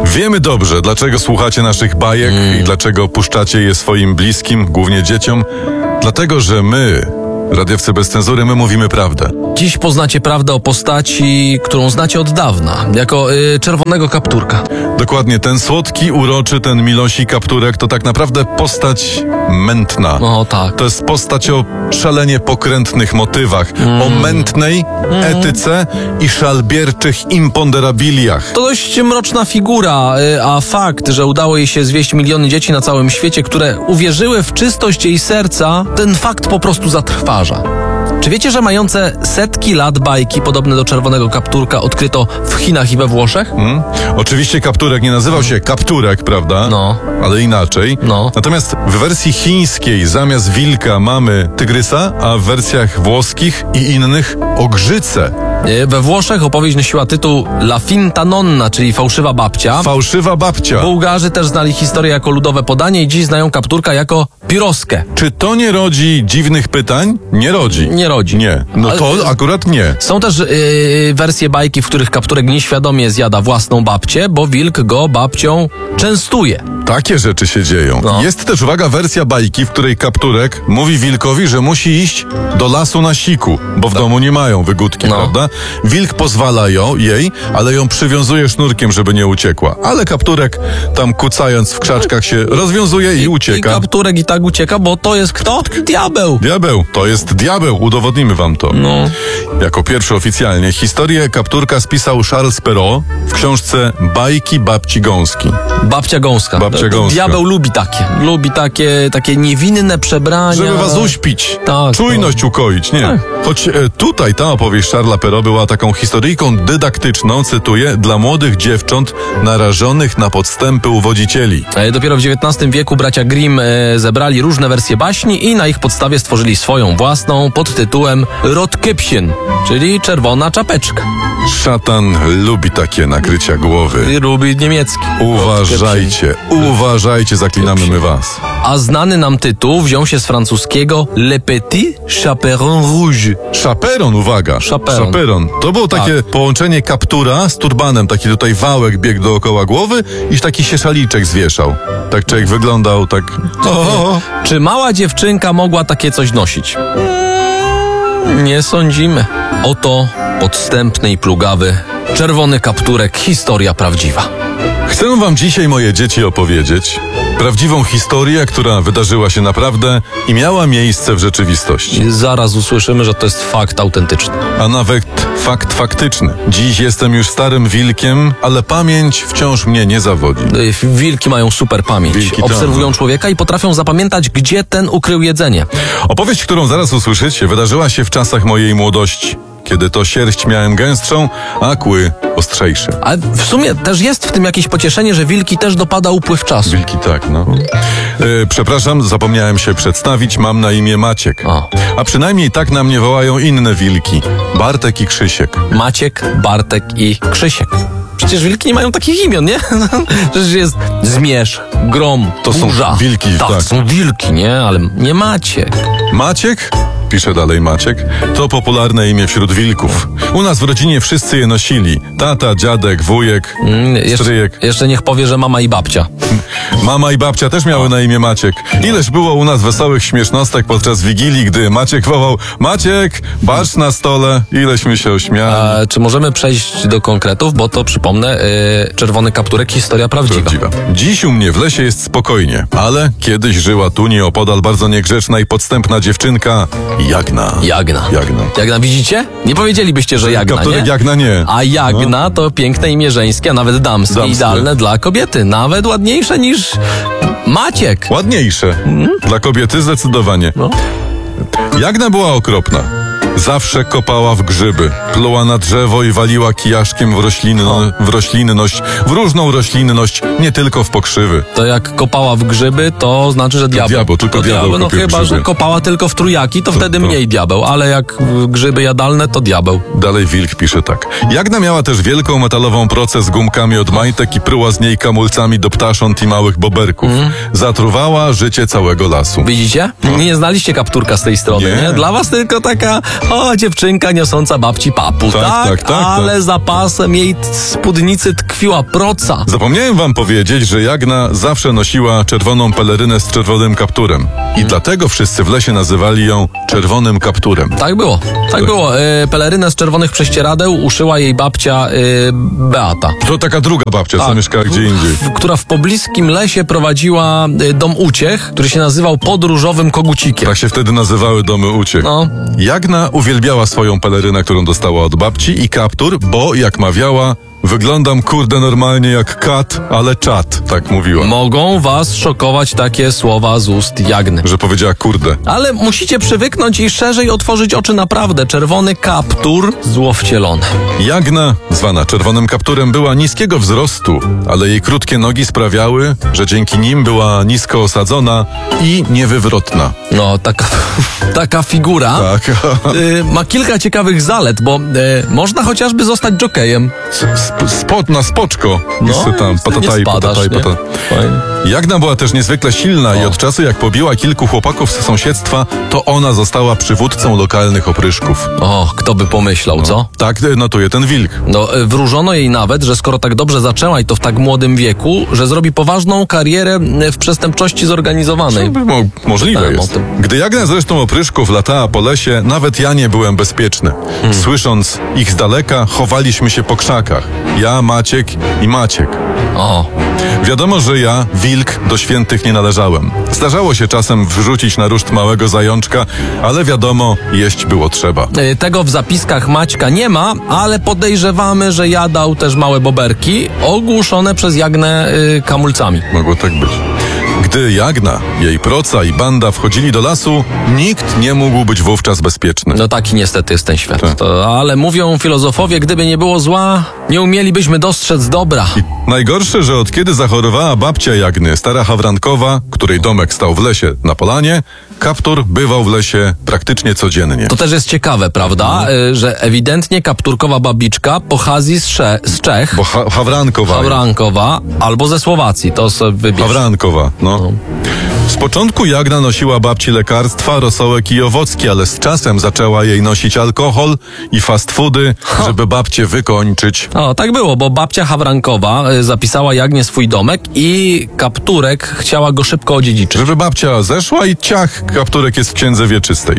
Wiemy dobrze, dlaczego słuchacie naszych bajek i dlaczego puszczacie je swoim bliskim, głównie dzieciom. Dlatego, że my, radiowcy bez cenzury, my mówimy prawdę. Dziś poznacie prawdę o postaci, którą znacie od dawna, jako czerwonego kapturka. Dokładnie, ten słodki, uroczy, ten milosi kapturek to tak naprawdę postać mętna. No tak. To jest postać o szalenie pokrętnych motywach, o mętnej etyce i szalbierczych imponderabiliach. To dość mroczna figura, a fakt, że udało jej się zwieść miliony dzieci na całym świecie, które uwierzyły w czystość jej serca, ten fakt po prostu zatrważa. Czy wiecie, że mające setki lat bajki podobne do czerwonego kapturka odkryto w Chinach i we Włoszech? Oczywiście kapturek nie nazywał się kapturek, prawda? No. Ale inaczej. No. Natomiast w wersji chińskiej zamiast wilka mamy tygrysa, a w wersjach włoskich i innych ogrzycę. We Włoszech opowieść nosiła tytuł La finta nonna, czyli fałszywa babcia. Fałszywa babcia. Bułgarzy też znali historię jako ludowe podanie i dziś znają kapturka jako piroskę. Czy to nie rodzi dziwnych pytań? Nie rodzi. Nie rodzi. Nie. No to akurat nie. Są też wersje bajki, w których kapturek nieświadomie zjada własną babcię, bo wilk go babcią częstuje. Takie rzeczy się dzieją. No. Jest też, uwaga, wersja bajki, w której kapturek mówi wilkowi, że musi iść do lasu na siku, bo w domu nie mają wygódki, prawda? Wilk pozwala jej, ale ją przywiązuje sznurkiem, żeby nie uciekła. Ale kapturek tam kucając w krzaczkach się rozwiązuje i ucieka. I kapturek i tak ucieka, bo to jest kto? Diabeł. Diabeł. To jest diabeł. Udowodnimy wam to. No. Jako pierwszy oficjalnie historię kapturka spisał Charles Perrault w książce Bajki babci Gąski. Babcia Gąska. Babcia Gąska. Diabeł lubi takie. Lubi takie niewinne przebrania. Żeby was uśpić. Tak, czujność ukoić, nie. Tak. Choć tutaj ta opowieść Charlesa Perraulta była taką historyjką dydaktyczną, cytuję, dla młodych dziewcząt narażonych na podstępy uwodzicieli. Dopiero w XIX wieku bracia Grimm zebrali różne wersje baśni i na ich podstawie stworzyli swoją własną pod tytułem Rotkäppchen, czyli czerwona czapeczka. Szatan lubi takie nakrycia głowy. I lubi niemiecki. Uważajcie, zaklinamy my was. A znany nam tytuł wziął się z francuskiego Le Petit Chaperon Rouge. Chaperon, uwaga. Chaperon. To było takie połączenie kaptura z turbanem, taki tutaj wałek biegł dookoła głowy i taki się szaliczek zwieszał. Tak człowiek wyglądał, tak... Czy mała dziewczynka mogła takie coś nosić? Nie sądzimy. Oto podstępny i plugawy czerwony kapturek, historia prawdziwa. Chcę wam dzisiaj, moje dzieci, opowiedzieć prawdziwą historię, która wydarzyła się naprawdę i miała miejsce w rzeczywistości. Zaraz usłyszymy, że to jest fakt autentyczny. A nawet fakt faktyczny. Dziś jestem już starym wilkiem, ale pamięć wciąż mnie nie zawodzi. Wilki mają super pamięć. Wilki obserwują człowieka i potrafią zapamiętać, gdzie ten ukrył jedzenie. Opowieść, którą zaraz usłyszycie, wydarzyła się w czasach mojej młodości, kiedy to sierść miałem gęstszą, a kły ostrzejsze. Ale w sumie też jest w tym jakieś pocieszenie, że wilki też dopada upływ czasu. Wilki tak, no. Przepraszam, zapomniałem się przedstawić, mam na imię Maciek. A przynajmniej tak na mnie wołają inne wilki. Bartek i Krzysiek. Maciek, Bartek i Krzysiek. Przecież wilki nie mają takich imion, nie? Przecież jest Zmierzch, Grom, To Burza. są wilki, tak. Są wilki, nie? Ale nie Maciek. Maciek? Pisze dalej Maciek. To popularne imię wśród wilków. U nas w rodzinie wszyscy je nosili. Tata, dziadek, wujek, stryjek. Jeszcze niech powie, że mama i babcia. Mama i babcia też miały na imię Maciek. Ileż było u nas wesołych śmiesznostek podczas Wigilii, gdy Maciek wołał: Maciek, barszcz na stole. Ileśmy się ośmiali. Czy możemy przejść do konkretów? Bo to, przypomnę, czerwony kapturek, historia prawdziwa. Dziś u mnie w lesie jest spokojnie, ale kiedyś żyła tu nieopodal bardzo niegrzeczna i podstępna dziewczynka Jagna. Jagna, widzicie? Nie powiedzielibyście, że Jagna, kapturek nie? Jagna nie. A Jagna to piękne imię żeńskie, a nawet damskie. Idealne dla kobiety. Nawet ładniejsze niż Maciek. Ładniejsze. Dla kobiety zdecydowanie. Jagna była okropna. Zawsze kopała w grzyby, pluła na drzewo i waliła kijaszkiem w roślinność, w różną roślinność, nie tylko w pokrzywy. To jak kopała w grzyby, to znaczy, że diabeł. Tylko diabeł. No chyba, że kopała tylko w trójaki, to wtedy mniej diabeł, ale jak grzyby jadalne, to diabeł. Dalej wilk pisze tak. Jagna miała też wielką metalową procę z gumkami od majtek i pruła z niej kamulcami do ptasząt i małych boberków. Zatruwała życie całego lasu. Widzicie? Nie znaliście kapturka z tej strony, nie? Dla was tylko taka O, dziewczynka niosąca babci papu, Tak, ale za pasem jej spódnicy tkwiła proca. Zapomniałem wam powiedzieć, że Jagna zawsze nosiła czerwoną pelerynę z czerwonym kapturem. I dlatego wszyscy w lesie nazywali ją czerwonym kapturem. Tak było. Pelerynę z czerwonych prześcieradeł uszyła jej babcia Beata. To taka druga babcia, co mieszkała gdzie indziej. Która w pobliskim lesie prowadziła dom uciech, który się nazywał Pod Różowym Kogucikiem. Tak się wtedy nazywały domy uciech. No. Jagna uwielbiała swoją pelerynę, którą dostała od babci i kaptur, bo jak mawiała, wyglądam kurde normalnie jak kat, ale czat, tak mówiła. Mogą was szokować takie słowa z ust Jagny. Że powiedziała kurde. Ale musicie przywyknąć i szerzej otworzyć oczy naprawdę. Czerwony kaptur, zło wcielone. Jagna, zwana czerwonym kapturem, była niskiego wzrostu, ale jej krótkie nogi sprawiały, że dzięki nim była nisko osadzona i niewywrotna. No, taka figura Tak. ma kilka ciekawych zalet, bo można chociażby zostać jokejem. Na spoczko. No, tam, nie spadasz, nie? Fajnie. Jagna była też niezwykle silna i od czasu jak pobiła kilku chłopaków z sąsiedztwa, to ona została przywódcą lokalnych opryszków. O, kto by pomyślał, co? Tak notuje ten wilk. No, wróżono jej nawet, że skoro tak dobrze zaczęła i to w tak młodym wieku, że zrobi poważną karierę w przestępczości zorganizowanej. Możliwe Czytałem jest. o tym. Gdy Jagna zresztą opryszków latała po lesie, nawet ja nie byłem bezpieczny. Słysząc ich z daleka, chowaliśmy się po krzakach. Ja, Maciek i Maciek. O, Wiadomo, że ja, wilk, do świętych nie należałem. Zdarzało się czasem wrzucić na ruszt małego zajączka, ale wiadomo, jeść było trzeba. tego w zapiskach Maćka nie ma, ale podejrzewamy, że jadał też małe boberki, ogłuszone przez Jagnę kamulcami. Mogło tak być. Gdy Jagna, jej proca i banda wchodzili do lasu, nikt nie mógł być wówczas bezpieczny. No taki niestety jest ten świat. Tak. Ale mówią filozofowie, gdyby nie było zła, nie umielibyśmy dostrzec dobra. Najgorsze, że od kiedy zachorowała babcia Jagny, stara Hawrankowa, której domek stał w lesie na polanie, kaptur bywał w lesie praktycznie codziennie. To też jest ciekawe, prawda? Że ewidentnie kapturkowa babiczka pochodzi z Czech, Bo Hawrankowa. Hawrankowa, albo ze Słowacji. To sobie wybierz. Hawrankowa, no. Z początku Jagna nosiła babci lekarstwa, rosołek i owocki, ale z czasem zaczęła jej nosić alkohol i fast foody, żeby babcię wykończyć. O, tak było, bo babcia Hawrankowa zapisała Jagnie swój domek i kapturek chciała go szybko odziedziczyć. Żeby babcia zeszła i ciach, kapturek jest w księdze wieczystej.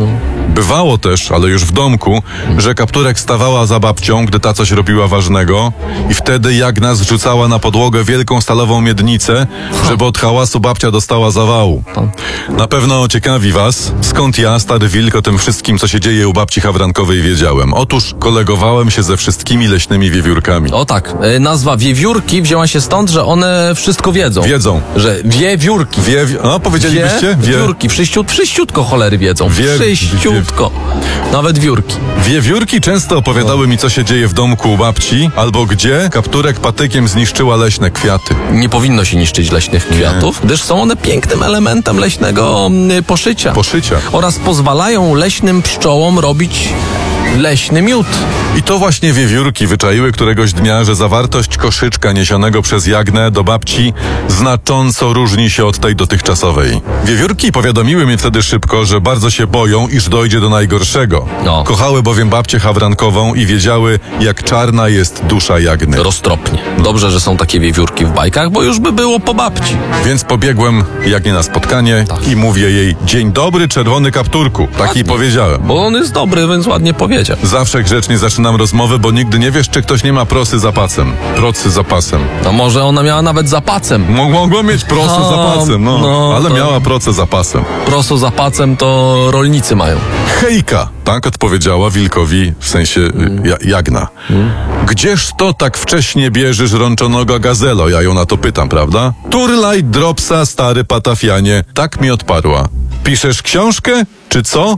Bywało też, ale już w domku, że kapturek stawała za babcią, gdy ta coś robiła ważnego i wtedy Jagna zrzucała na podłogę wielką stalową miednicę, żeby od hałasu babcia dostała zawału. Na pewno ciekawi was, skąd ja, stary wilk, o tym wszystkim, co się dzieje u babci Hawrankowej, wiedziałem. Otóż kolegowałem się ze wszystkimi leśnymi wiewiórkami. O tak, nazwa wiewiórki wzięła się stąd, że one wszystko wiedzą. Wiedzą. Że wiewiórki. Powiedzielibyście? Wiewiórki. Wszyściutko cholery wiedzą. Wszyściutko. Nawet wiórki. Wiewiórki często opowiadały mi, co się dzieje w domku u babci, albo gdzie kapturek patykiem zniszczyła leśne kwiaty. Nie powinno się niszczyć leśnych kwiatów, gdyż są one pięknym elementem leśnego poszycia. Oraz pozwalają leśnym pszczołom robić leśny miód. I to właśnie wiewiórki wyczaiły któregoś dnia, że zawartość koszyczka niesionego przez Jagnę do babci znacząco różni się od tej dotychczasowej. Wiewiórki powiadomiły mnie wtedy szybko, że bardzo się boją, iż dojdzie do najgorszego. No. Kochały bowiem babcię Hawrankową i wiedziały, jak czarna jest dusza Jagny. Roztropnie. Dobrze, że są takie wiewiórki w bajkach, bo już by było po babci. Więc pobiegłem Jagnie na spotkanie i mówię jej: dzień dobry, czerwony kapturku. Tak jej powiedziałem. Bo on jest dobry, więc ładnie powiedział. Zawsze grzecznie zaczynam rozmowę, bo nigdy nie wiesz, czy ktoś nie ma prosy za pasem. Procy za pasem. No może ona miała nawet za pacem. Mogła mieć prosę za pasem, ale to... miała procę za pasem. Proso za pacem to rolnicy mają. Hejka! Tak odpowiedziała wilkowi, w sensie Jagna. Gdzież to tak wcześnie bierzesz rączonoga gazelo? Ja ją na to pytam, prawda? Turlaj dropsa, stary patafianie. Tak mi odparła. Piszesz książkę, czy co?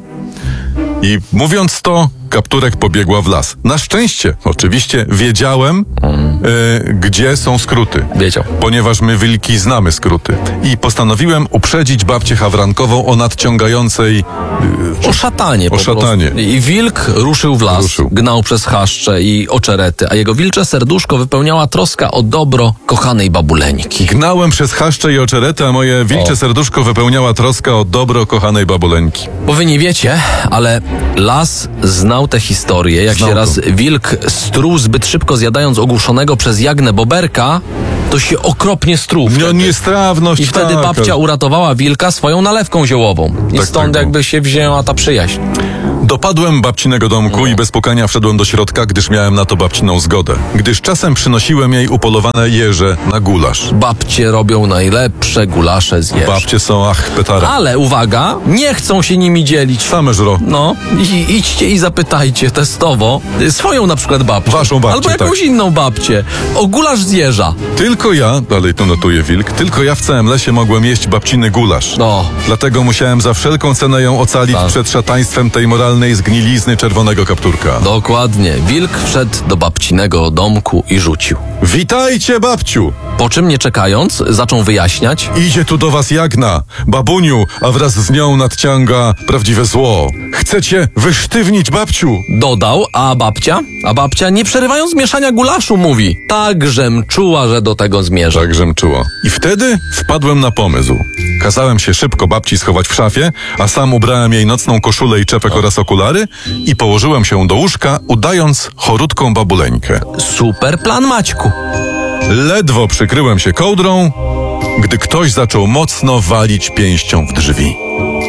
I mówiąc to, kapturek pobiegła w las. Na szczęście, oczywiście, wiedziałem, gdzie są skróty. Wiedział. Ponieważ my wilki znamy skróty. I postanowiłem uprzedzić babcię Hawrankową o nadciągającej... O szatanie. O szatanie. I wilk ruszył w las, gnał przez chaszcze i oczerety, a jego wilcze serduszko wypełniała troska o dobro kochanej babuleńki. Gnałem przez chaszcze i oczerety, a moje wilcze serduszko wypełniała troska o dobro kochanej babuleńki. Bo wy nie wiecie, ale las znał tę historię. Jak się raz wilk struł zbyt szybko, zjadając ogłuszonego przez Jagnę boberka, to się okropnie struł. No niestrawność. I wtedy babcia uratowała wilka swoją nalewką ziołową. I stąd jakby się wzięła ta przyjaźń. Dopadłem babcinego domku i bez pukania wszedłem do środka, gdyż miałem na to babciną zgodę. Gdyż czasem przynosiłem jej upolowane jeże na gulasz. Babcie robią najlepsze gulasze z jeż. Babcie są petara. Ale uwaga, nie chcą się nimi dzielić. Same żro. No, i idźcie i zapytajcie testowo swoją na przykład babcię. Waszą babcię, albo jakąś inną babcię. O gulasz z jeża. Tylko ja, dalej tu notuje wilk, tylko ja w całym lesie mogłem jeść babciny gulasz. No. Dlatego musiałem za wszelką cenę ją ocalić przed szataństwem tej moralnej zgnilizny czerwonego kapturka. Dokładnie. Wilk wszedł do babcinego domku i rzucił. Witajcie, babciu! Po czym, nie czekając, zaczął wyjaśniać. Idzie tu do was Jagna, babuniu, a wraz z nią nadciąga prawdziwe zło. Chcecie wysztywnić babciu? Dodał, a babcia, nie przerywając mieszania gulaszu, mówi. Tak, żem czuła, że do tego zmierza. Tak, żem czuła. I wtedy wpadłem na pomysł. Kazałem się szybko babci schować w szafie, a sam ubrałem jej nocną koszulę i czepek oraz okulary i położyłem się do łóżka, udając chorutką babuleńkę. Super plan, Maćku. Ledwo przykryłem się kołdrą, gdy ktoś zaczął mocno walić pięścią w drzwi.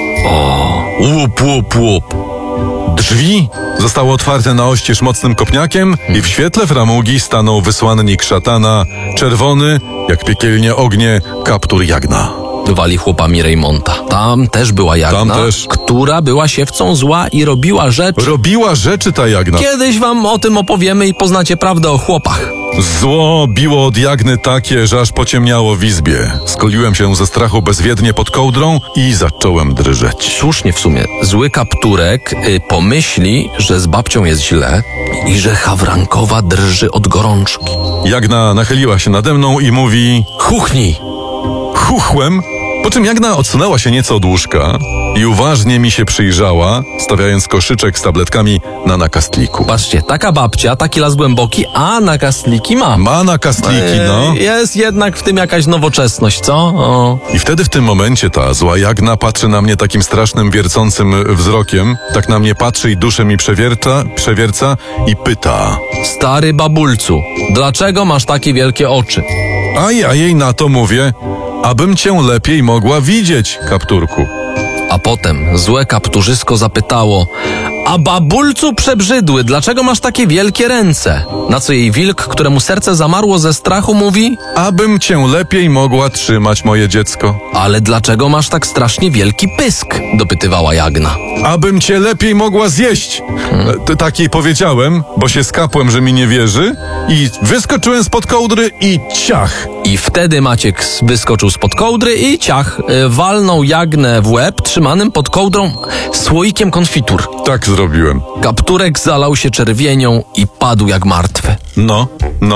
Łup, łup, łup. Drzwi zostały otwarte na oścież mocnym kopniakiem i w świetle framugi stanął wysłannik szatana, czerwony, jak piekielnie ognie, kaptur Jagna. Wali chłopami Rejmonta. Tam też była Jagna, która była siewcą zła i robiła rzeczy. Robiła rzeczy ta Jagna. Kiedyś wam o tym opowiemy i poznacie prawdę o chłopach. Zło biło od Jagny takie, że aż pociemniało w izbie. Skoliłem się ze strachu bezwiednie pod kołdrą i zacząłem drżeć. Słusznie w sumie. Zły kapturek pomyśli, że z babcią jest źle i że Hawrankowa drży od gorączki. Jagna nachyliła się nade mną i mówi: chuchnij. Chuchłem, po czym Jagna odsunęła się nieco od łóżka i uważnie mi się przyjrzała, stawiając koszyczek z tabletkami na nakastliku. Patrzcie, taka babcia, taki las głęboki, a nakastliki ma. Ma nakastliki, no. Jest jednak w tym jakaś nowoczesność, co? O. I wtedy w tym momencie ta zła Jagna patrzy na mnie takim strasznym, wiercącym wzrokiem. Tak na mnie patrzy i duszę mi przewierca i pyta: stary babulcu, dlaczego masz takie wielkie oczy? A ja jej na to mówię: abym cię lepiej mogła widzieć, kapturku. A potem złe kapturzysko zapytało: a babulcu przebrzydły, dlaczego masz takie wielkie ręce? Na co jej wilk, któremu serce zamarło ze strachu, mówi: abym cię lepiej mogła trzymać, moje dziecko. Ale dlaczego masz tak strasznie wielki pysk? Dopytywała Jagna. Abym cię lepiej mogła zjeść. Tak jej powiedziałem, bo się skapłem, że mi nie wierzy, i wyskoczyłem spod kołdry i ciach. I wtedy Maciek wyskoczył spod kołdry i ciach, walnął Jagnę w łeb trzymanym pod kołdrą słoikiem konfitur. Tak zrobiłem. Kapturek zalał się czerwienią i padł jak martwy. No.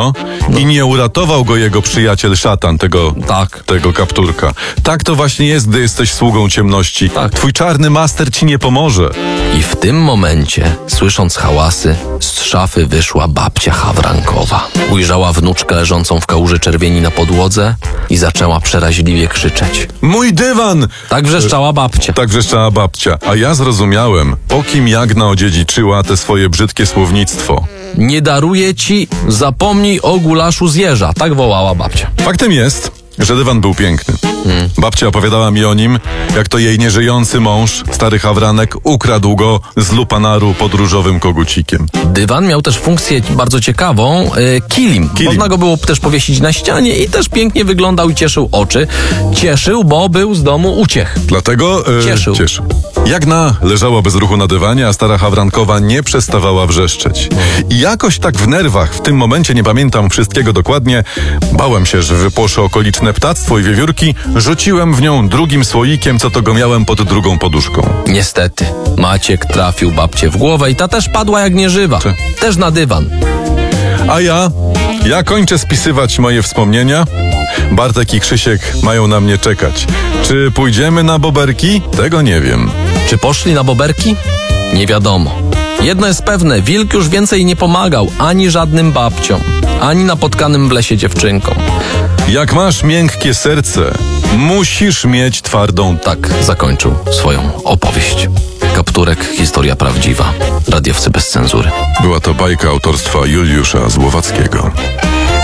I nie uratował go jego przyjaciel szatan, tego kapturka. Tak to właśnie jest, gdy jesteś sługą ciemności. Tak. Twój czarny master ci nie pomoże. I w tym momencie, słysząc hałasy, z szafy wyszła babcia Hawrankowa. Ujrzała wnuczkę leżącą w kałuży czerwieni na podłodze i zaczęła przeraźliwie krzyczeć. Mój dywan! Tak wrzeszczała babcia. Tak wrzeszczała babcia. A ja zrozumiałem, po kim Jagna odziedziczyła te swoje brzydkie słownictwo. Nie daruję ci, zapomnij o gulaszu z jeża. Tak wołała babcia. Faktem jest, że dywan był piękny. Babcia opowiadała mi o nim, jak to jej nieżyjący mąż, stary Hawranek, ukradł go z lupanaru pod różowym kogucikiem. Dywan miał też funkcję bardzo ciekawą, kilim. Można go było też powiesić na ścianie i też pięknie wyglądał i cieszył oczy. Cieszył, bo był z domu uciech. Dlatego cieszył. Jagna leżała bez ruchu na dywanie, a stara Hawrankowa nie przestawała wrzeszczeć. I jakoś tak w nerwach, w tym momencie, nie pamiętam wszystkiego dokładnie, bałem się, że wypłoszę okoliczne ptactwo i wiewiórki, rzuciłem w nią drugim słoikiem, co to go miałem pod drugą poduszką. Niestety, Maciek trafił babcię w głowę i ta też padła jak nieżywa. Też na dywan. A ja Ja kończę spisywać moje wspomnienia. Bartek i Krzysiek mają na mnie czekać. Czy pójdziemy na boberki? Tego nie wiem. Czy poszli na boberki? Nie wiadomo. Jedno jest pewne, wilk już więcej nie pomagał ani żadnym babciom, ani napotkanym w lesie dziewczynkom. Jak masz miękkie serce, musisz mieć twardą. Tak zakończył swoją opowieść. Kapturek, historia prawdziwa. Radiowcy bez cenzury. Była to bajka autorstwa Juliusza Złowackiego.